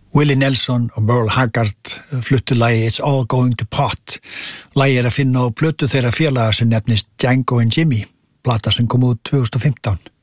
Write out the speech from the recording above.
Willie Nelson og Merle Haggard fluttu lagi It's All Going to Pot. Lagi að finna á plötu þeirra félaga sem nefnist Django and Jimmy, plata sem kom út 2015.